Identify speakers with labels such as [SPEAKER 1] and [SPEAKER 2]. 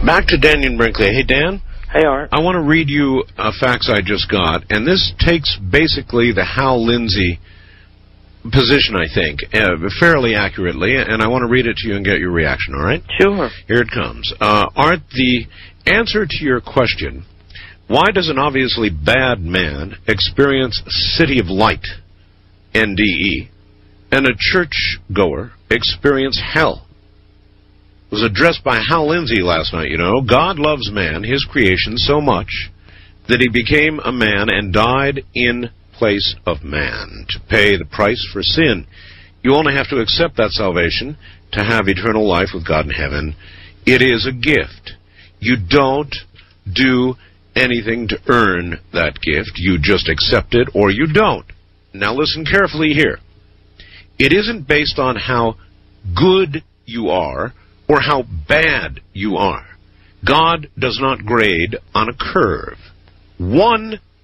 [SPEAKER 1] Back to Daniel Brinkley. Hey, Dan.
[SPEAKER 2] Hey, Art.
[SPEAKER 1] I want to read you a fax I just got, and this takes basically the Hal Lindsey position, I think, fairly accurately, and I want to read it to you and get your reaction, all right?
[SPEAKER 2] Sure.
[SPEAKER 1] Here it comes. Art, the answer to your question, why does an obviously bad man experience City of Light, NDE, and a church-goer experience hell? It was addressed by Hal Lindsey last night, you know. God loves man, his creation, so much that he became a man and died in place of man to pay the price for sin. You only have to accept that salvation to have eternal life with God in heaven. It is a gift. You don't do anything to earn that gift. You just accept it or you don't. Now listen carefully here. It isn't based on how good you are or how bad you are. God does not grade on a curve. One